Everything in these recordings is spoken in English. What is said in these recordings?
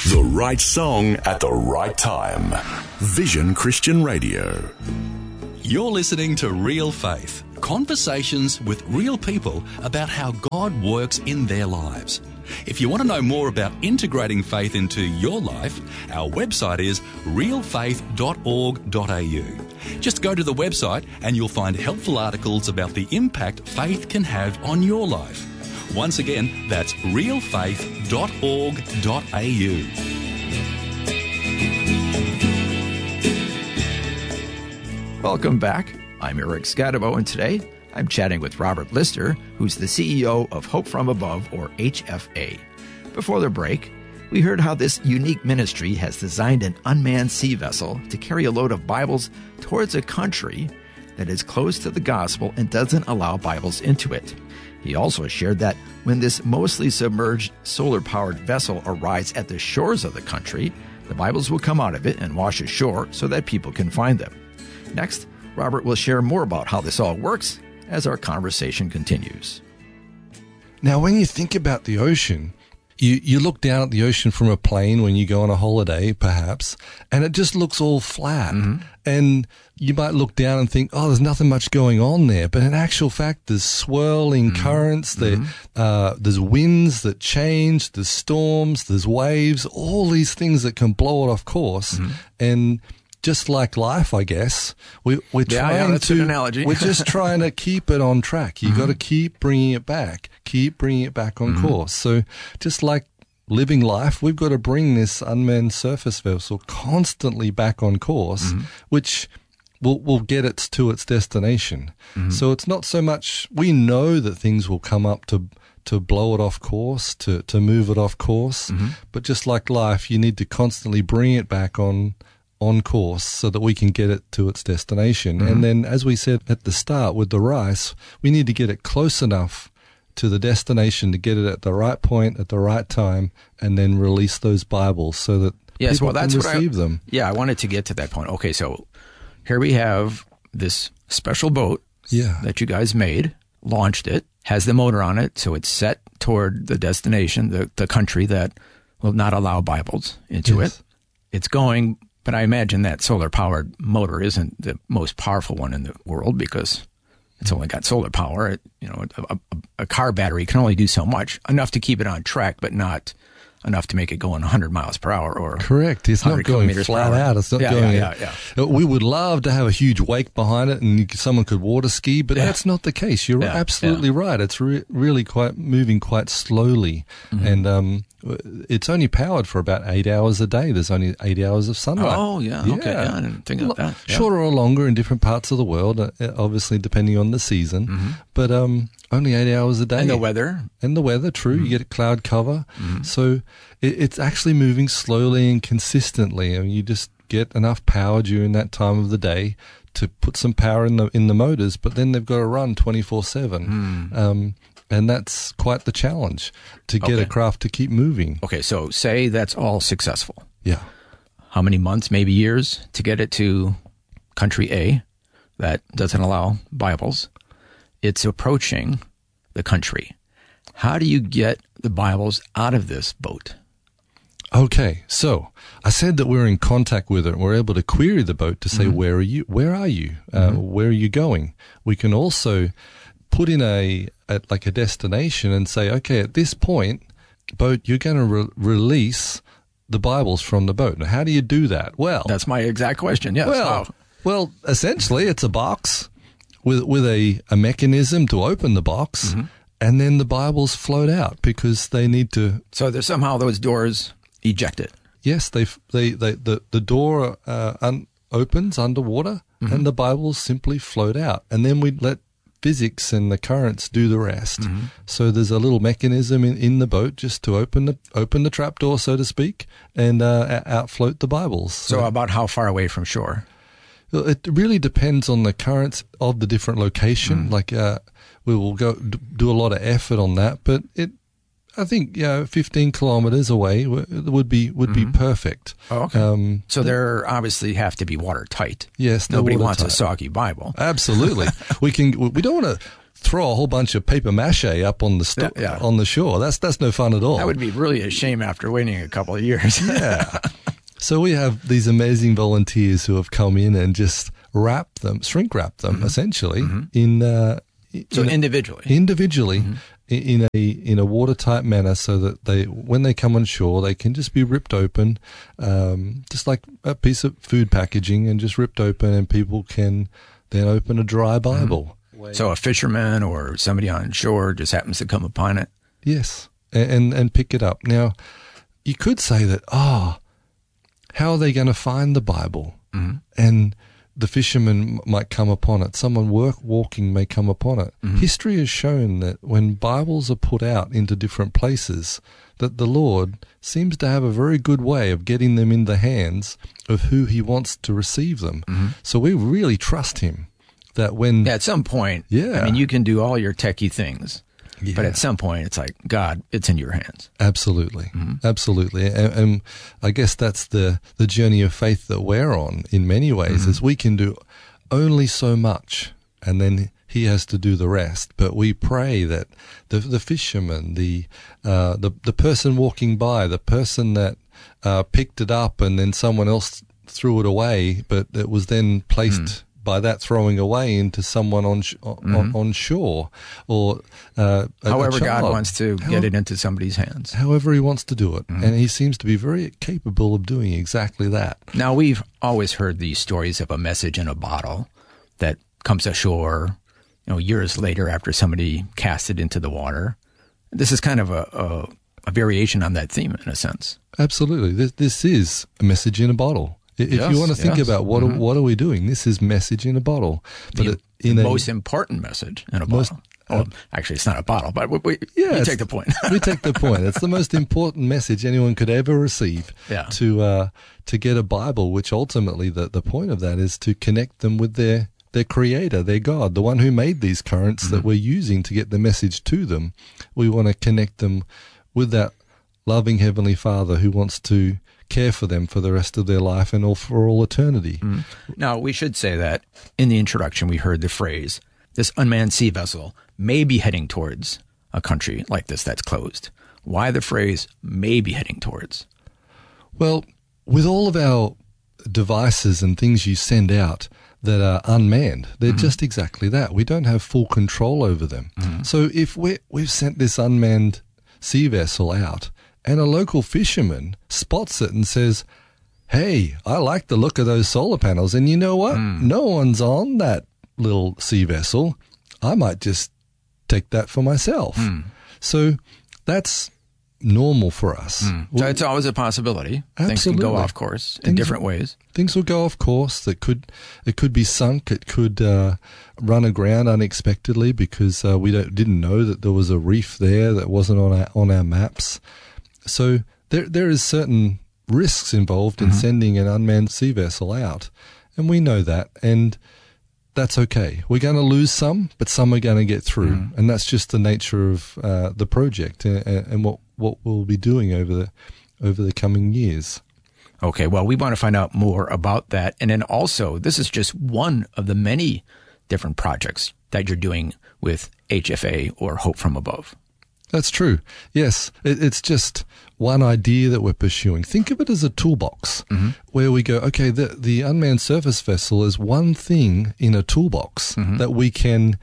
The right song at the right time. Vision Christian Radio. You're listening to Real Faith, conversations with real people about how God works in their lives. If you want to know more about integrating faith into your life, our website is realfaith.org.au. Just go to the website and you'll find helpful articles about the impact faith can have on your life. Once again, that's realfaith.org.au. Welcome back. I'm Eric Scadabo, and today I'm chatting with Robert Lister, who's the CEO of Hope From Above, or HFA. Before the break, we heard how this unique ministry has designed an unmanned sea vessel to carry a load of Bibles towards a country that is close to the gospel and doesn't allow Bibles into it. He also shared that when this mostly submerged solar-powered vessel arrives at the shores of the country, the Bibles will come out of it and wash ashore so that people can find them. Next, Robert will share more about how this all works as our conversation continues. Now, when you think about the ocean, you look down at the ocean from a plane when you go on a holiday, perhaps, and it just looks all flat. Mm-hmm. And you might look down and think, oh, there's nothing much going on there. But in actual fact, there's swirling currents, there's winds that change, there's storms, there's waves, all these things that can blow it off course. Mm-hmm. And just like life, I guess, we're trying that's an analogy. We're just trying to keep it on track. You've got to keep bringing it back on course. So just like living life, we've got to bring this unmanned surface vessel constantly back on course, which will get it to its destination. Mm-hmm. So it's not so much, we know that things will come up to blow it off course, to move it off course, but just like life, you need to constantly bring it back on course so that we can get it to its destination. And then, as we said at the start with the rice, we need to get it close enough to the destination to get it at the right point at the right time, and then release those Bibles so that people can receive them. Yeah, I wanted to get to that point. Okay, so here we have this special boat that you guys made, launched it, has the motor on it, so it's set toward the destination, the country that will not allow Bibles into it. It's going. But I imagine that solar-powered motor isn't the most powerful one in the world because it's only got solar power. A car battery can only do so much, enough to keep it on track, but not enough to make it go 100 miles per hour or correct. It's not going flat out. It's not going. We would love to have a huge wake behind it, and someone could water ski, but that's not the case. You're absolutely right. It's really moving quite slowly, and it's only powered for about 8 hours a day. There's only 8 hours of sunlight. Oh, yeah. Okay. Yeah, I didn't think of that. Yeah. Shorter or longer in different parts of the world, obviously depending on the season. But only 8 hours a day. And the weather. True. You get a cloud cover. So it's actually moving slowly and consistently. I mean, you just get enough power during that time of the day to put some power in the motors, but then they've got to run 24/7. And that's quite the challenge to get a craft to keep moving. Okay, so say that's all successful. Yeah. How many months, maybe years, to get it to country A that doesn't allow Bibles? It's approaching the country. How do you get the Bibles out of this boat? Okay, so I said that we're in contact with it and we're able to query the boat to say, where are you? Where are you? Where are you going? We can also put in a destination and say, okay, at this point, boat, you're going to release the Bibles from the boat. Now, how do you do that? Well, that's my exact question. Yes. Well, essentially, it's a box with a mechanism to open the box, and then the Bibles float out because they need to. So there's somehow those doors ejected. Yes, the door opens underwater, and the Bibles simply float out, and then we let physics and the currents do the rest. So there's a little mechanism in the boat just to open the trapdoor, so to speak, and outfloat the Bibles. So about how far away from shore? It really depends on the currents of the different location. We will go do a lot of effort on that, but I think 15 kilometers away would be perfect. Oh, okay. So there obviously have to be watertight. Yes, nobody wants a soggy Bible. Absolutely. We don't want to throw a whole bunch of paper mache up on the on the shore. That's no fun at all. That would be really a shame after waiting a couple of years. Yeah. So we have these amazing volunteers who have come in and just shrink wrap them, essentially individually. In a watertight manner, so that when they come on shore, they can just be ripped open, just like a piece of food packaging, and just ripped open, and people can then open a dry Bible. So a fisherman or somebody on shore just happens to come upon it. Yes, and pick it up. Now, you could say that, how are they going to find the Bible? And the fisherman might come upon it. Someone walking may come upon it. History has shown that when Bibles are put out into different places, that the Lord seems to have a very good way of getting them in the hands of who he wants to receive them. So we really trust him that when... At some point, I mean, you can do all your techie things, but at some point it's like, God, it's in your hands. Absolutely. Absolutely. And I guess that's the journey of faith that we're on in many ways, is we can do only so much, and then he has to do the rest. But we pray that the fisherman, the person walking by, the person that picked it up and then someone else threw it away, but it was then placed by that throwing away into someone on shore, or however God wants to get it into somebody's hands. However he wants to do it. And he seems to be very capable of doing exactly that. Now, we've always heard these stories of a message in a bottle that comes ashore, years later after somebody cast it into the water. This is kind of a variation on that theme, in a sense. Absolutely. This is a message in a bottle. If you want to think about what are we doing, this is message in a bottle. But the most important message in a bottle. Actually, it's not a bottle, but we take the point. We take the point. It's the most important message anyone could ever receive to get a Bible, which ultimately the point of that is to connect them with their creator, their God, the one who made these currents that we're using to get the message to them. We want to connect them with that loving Heavenly Father who wants to care for them for the rest of their life and for all eternity. Now, we should say that in the introduction, we heard the phrase, this unmanned sea vessel may be heading towards a country like this that's closed. Why the phrase may be heading towards? Well, with all of our devices and things you send out that are unmanned, they're just exactly that. We don't have full control over them. So if we've sent this unmanned sea vessel out, and a local fisherman spots it and says, hey, I like the look of those solar panels, and you know what? No one's on that little sea vessel. I might just take that for myself. So that's normal for us. So it's always a possibility. Absolutely. Things can go off course in different ways. Things will go off course. It could be sunk. It could run aground unexpectedly because we didn't know that there was a reef there that wasn't on our maps. So there is certain risks involved in sending an unmanned sea vessel out, and we know that, and that's okay. We're going to lose some, but some are going to get through, and that's just the nature of the project and what we'll be doing over the coming years. Okay, well, we want to find out more about that, and then also, this is just one of the many different projects that you're doing with HFA or Hope from Above. That's true. Yes, it's just one idea that we're pursuing. Think of it as a toolbox where we go, okay, the unmanned surface vessel is one thing in a toolbox that we can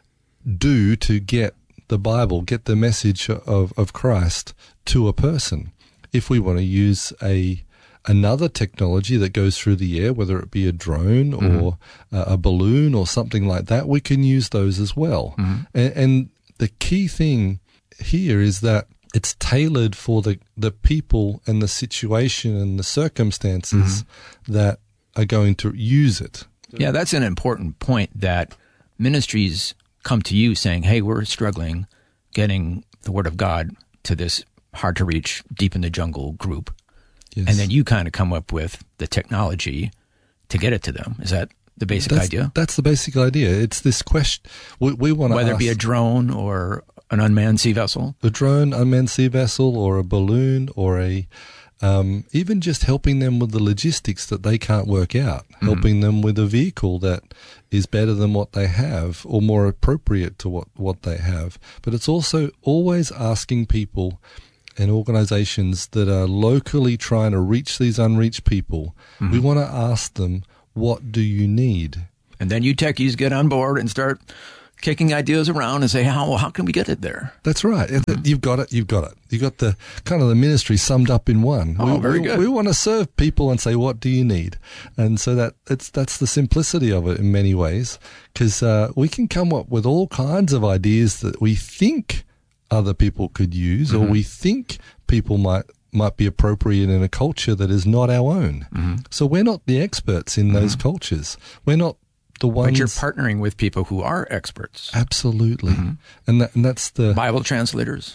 do to get the Bible, get the message of Christ to a person. If we want to use another technology that goes through the air, whether it be a drone or a balloon or something like that, we can use those as well. And the key thing here is that it's tailored for the people and the situation and the circumstances that are going to use it. Yeah, that's an important point, that ministries come to you saying, hey, we're struggling getting the Word of God to this hard-to-reach, deep-in-the-jungle group. Yes. And then you kind of come up with the technology to get it to them. Is that the basic idea? That's the basic idea. It's this question. We want to whether it be a drone or An unmanned sea vessel? A drone, unmanned sea vessel, or a balloon, or even just helping them with the logistics that they can't work out, helping them with a vehicle that is better than what they have or more appropriate to what they have. But it's also always asking people and organizations that are locally trying to reach these unreached people, we want to ask them, what do you need? And then you techies get on board and start kicking ideas around and say, how can we get it there? That's right. You've got it. You've got the kind of the ministry summed up in one. Very good. We want to serve people and say, what do you need? And so that's the simplicity of it in many ways, because we can come up with all kinds of ideas that we think other people could use, or we think people might be appropriate in a culture that is not our own. So we're not the experts in those cultures. We're not the ones. But you're partnering with people who are experts. Absolutely. And that's the Bible translators,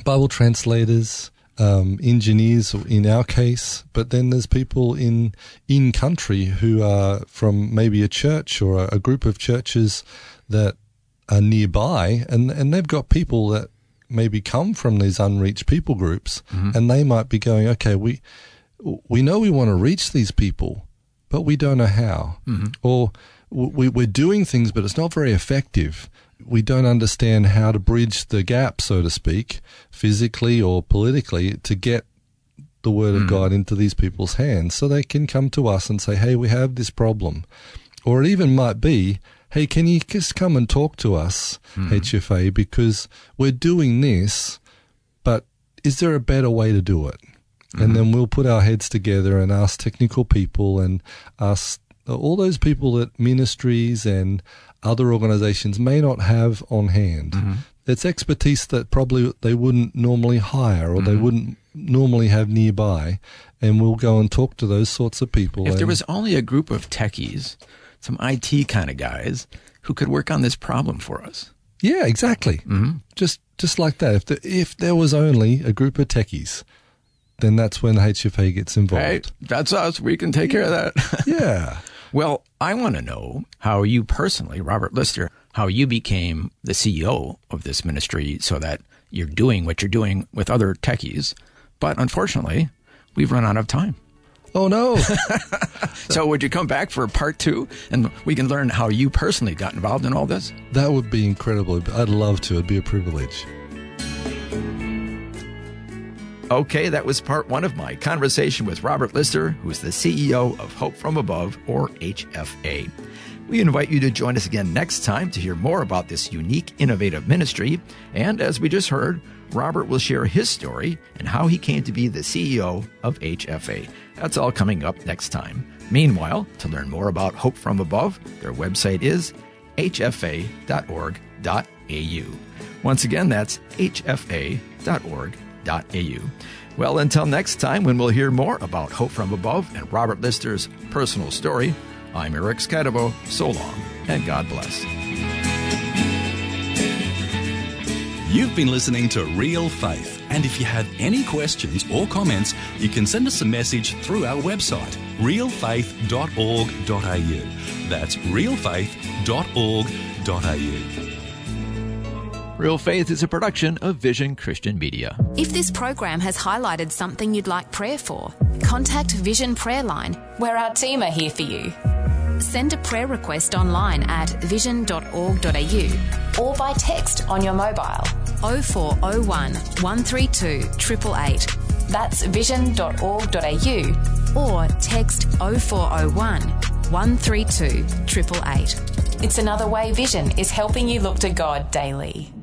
engineers in our case, but then there's people in country who are from maybe a church or a group of churches that are nearby, and they've got people that maybe come from these unreached people groups, and they might be going, okay, we know we want to reach these people, but we don't know how. Or we're doing things, but it's not very effective. We don't understand how to bridge the gap, so to speak, physically or politically, to get the word of God into these people's hands so they can come to us and say, hey, we have this problem. Or it even might be, hey, can you just come and talk to us, HFA, because we're doing this, but is there a better way to do it? And then we'll put our heads together and ask technical people and ask all those people that ministries and other organizations may not have on hand. It's expertise that probably they wouldn't normally hire or they wouldn't normally have nearby, and we'll go and talk to those sorts of people. If there was only a group of techies, some IT kind of guys who could work on this problem for us. Yeah, exactly. Just like that. If there was only a group of techies, then that's when HFA gets involved. Hey, that's us. We can take care of that. Yeah. Well, I want to know how you personally, Robert Lister, how you became the CEO of this ministry so that you're doing what you're doing with other techies. But unfortunately, we've run out of time. Oh, no. So would you come back for part 2 and we can learn how you personally got involved in all this? That would be incredible. I'd love to. It'd be a privilege. Okay, that was part 1 of my conversation with Robert Lister, who is the CEO of Hope from Above, or HFA. We invite you to join us again next time to hear more about this unique, innovative ministry. And as we just heard, Robert will share his story and how he came to be the CEO of HFA. That's all coming up next time. Meanwhile, to learn more about Hope from Above, their website is hfa.org.au. Once again, that's hfa.org.au. Well, until next time, when we'll hear more about Hope from Above and Robert Lister's personal story, I'm Eric Scadabo. So long, and God bless. You've been listening to Real Faith, and if you have any questions or comments, you can send us a message through our website, realfaith.org.au. That's realfaith.org.au. Real Faith is a production of Vision Christian Media. If this program has highlighted something you'd like prayer for, contact Vision Prayer Line, where our team are here for you. Send a prayer request online at vision.org.au or by text on your mobile 0401 132 888. That's vision.org.au or text 0401 132 888. It's another way Vision is helping you look to God daily.